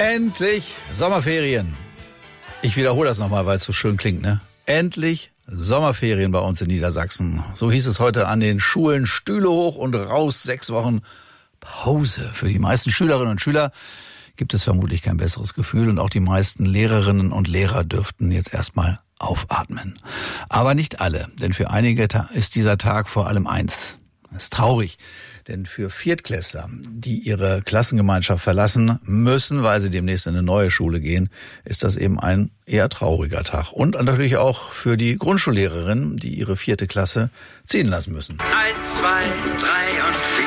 Endlich Sommerferien. Ich wiederhole das nochmal, weil es so schön klingt, ne? Endlich Sommerferien bei uns in Niedersachsen. So hieß es heute an den Schulen. Stühle hoch und raus, 6 Wochen Pause. Für die meisten Schülerinnen und Schüler gibt es vermutlich kein besseres Gefühl. Und auch die meisten Lehrerinnen und Lehrer dürften jetzt erstmal aufatmen. Aber nicht alle, denn für einige ist dieser Tag vor allem eins. Das ist traurig, denn für Viertklässler, die ihre Klassengemeinschaft verlassen müssen, weil sie demnächst in eine neue Schule gehen, ist das eben ein eher trauriger Tag. Und natürlich auch für die Grundschullehrerinnen, die ihre 4. Klasse ziehen lassen müssen. 1, 2, 3 und 4.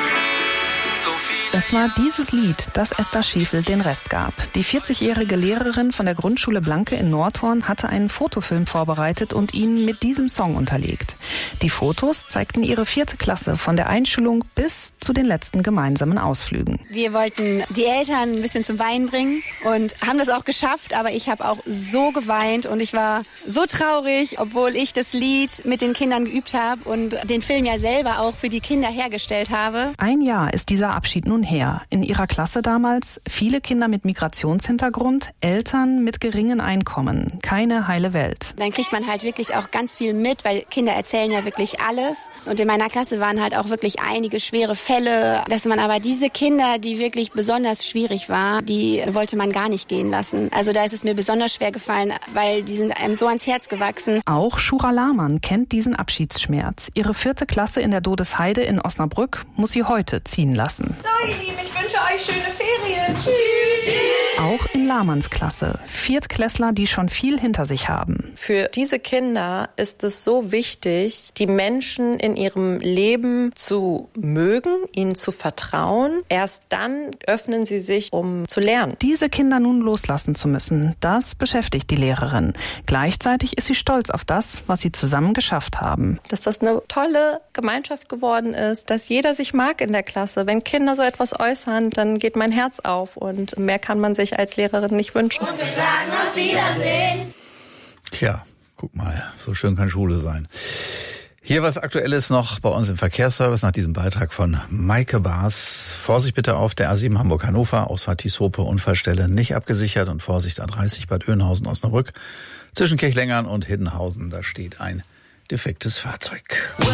So viel. Es war dieses Lied, das Esther Schiefel den Rest gab. Die 40-jährige Lehrerin von der Grundschule Blanke in Nordhorn hatte einen Fotofilm vorbereitet und ihn mit diesem Song unterlegt. Die Fotos zeigten ihre 4. Klasse von der Einschulung bis zu den letzten gemeinsamen Ausflügen. Wir wollten die Eltern ein bisschen zum Weinen bringen und haben das auch geschafft, aber ich habe auch so geweint und ich war so traurig, obwohl ich das Lied mit den Kindern geübt habe und den Film ja selber auch für die Kinder hergestellt habe. Ein Jahr ist dieser Abschied nun her. In ihrer Klasse damals viele Kinder mit Migrationshintergrund, Eltern mit geringen Einkommen. Keine heile Welt. Dann kriegt man halt wirklich auch ganz viel mit, weil Kinder erzählen ja wirklich alles. Und in meiner Klasse waren halt auch wirklich einige schwere Fälle, dass man aber diese Kinder, die wirklich besonders schwierig war, die wollte man gar nicht gehen lassen. Also da ist es mir besonders schwer gefallen, weil die sind einem so ans Herz gewachsen. Auch Shura Lahmann kennt diesen Abschiedsschmerz. Ihre 4. Klasse in der Dodesheide in Osnabrück muss sie heute ziehen lassen. So, ihr Lieben, ich wünsche euch schöne Ferien. Tschüss. Auch in Lahmanns Klasse. Viertklässler, die schon viel hinter sich haben. Für diese Kinder ist es so wichtig, die Menschen in ihrem Leben zu mögen, ihnen zu vertrauen. Erst dann öffnen sie sich, um zu lernen. Diese Kinder nun loslassen zu müssen, das beschäftigt die Lehrerin. Gleichzeitig ist sie stolz auf das, was sie zusammen geschafft haben. Dass das eine tolle Gemeinschaft geworden ist, dass jeder sich mag in der Klasse. Wenn Kinder so etwas äußern, dann geht mein Herz auf und mehr kann man sich als Lehrerin nicht wünschen. Und wir sagen auf Wiedersehen. Tja, guck mal, so schön kann Schule sein. Hier was Aktuelles noch bei uns im Verkehrsservice nach diesem Beitrag von Maike Baas. Vorsicht bitte auf der A7 Hamburg-Hannover, Ausfahrt Tieshope, Unfallstelle nicht abgesichert und Vorsicht A30 Bad Oeynhausen, Osnabrück. Zwischen Kirchlengern und Hiddenhausen, da steht ein defektes Fahrzeug.